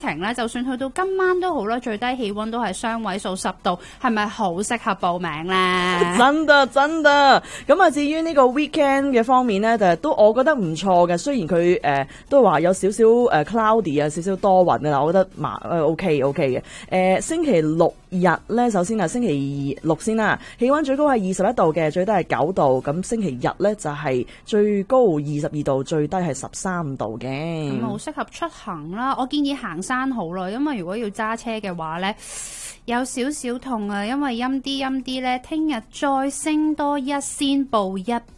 咧，就算去到今晚都好啦，最低氣溫都係雙位數10度，係咪好適合報名咧？ 真的。咁啊，至於呢個 weekend 嘅方面咧，都我覺得唔錯嘅。雖然佢都話有少少cloudy 啊，少少多雲啊，我覺得OK 嘅。星期六日咧，首先係星期六先啦，氣溫最高係21度嘅，最低係9度。咁星期日咧就係最高22度，最低係13度嘅。 咁好適合出行啦，我建議行山好啦，因為如果要揸車嘅話咧，有少少痛啊，因為陰啲咧，聽日再升多一先報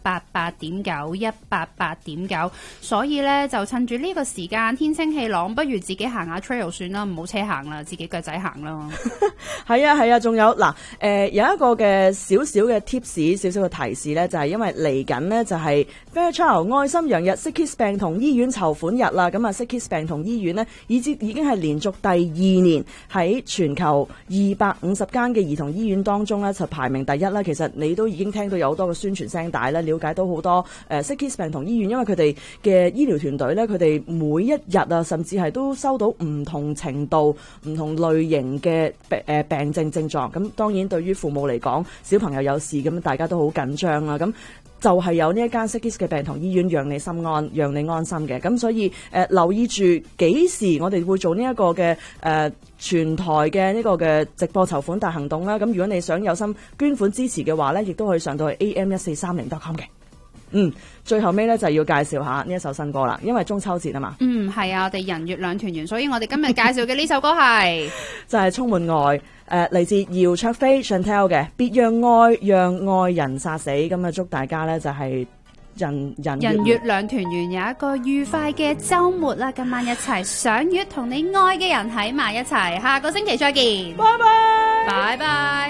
188.9，所以咧就趁住呢個時間天清氣朗，不如自己行下 trail 算啦，唔好車行啦，自己腳仔行啦。 係啊，仲有嗱，有一個嘅少少嘅 tips， 少少嘅提示咧，就係因為嚟緊呢，就係 Fairchild 愛心洋日 Sick Kids 病童醫院籌款日啦，咁啊 Sick Kids 病童醫院呢，已經係連續第2年喺全球250間嘅兒童醫院當中咧，就排名第1啦。其實你都已經聽到有好多嘅宣傳聲帶啦，了解到好多Sick Kids 病童醫院，因為佢哋嘅醫療團隊咧，佢哋每一日啊，甚至係都收到唔同程度、唔同類型嘅病症狀。咁當然對於父母嚟講，小朋友有事咁，大家都好緊張啦。咁就係有呢一間 Sick Kids 嘅病童醫院，讓你心安，讓你安心嘅。咁所以留意住幾時我哋會做呢一個嘅全台嘅呢個嘅直播籌款大行動啦。咁如果你想有心捐款支持嘅話呢，亦都可以上到去 am1430.com 嘅。最後尾咧就要介紹下呢一首新歌啦，因為中秋節啊嘛。 係啊，我哋人月兩團圓，所以我哋今日介紹嘅呢首歌係就係充滿愛，嚟自姚焯菲 Chantel 嘅，別讓愛人殺死。咁啊，祝大家咧就係人月兩團圓，有一個愉快嘅週末啦！今晚一齊賞月，同你愛嘅人喺埋一齊，下個星期再見， 拜拜。 拜拜。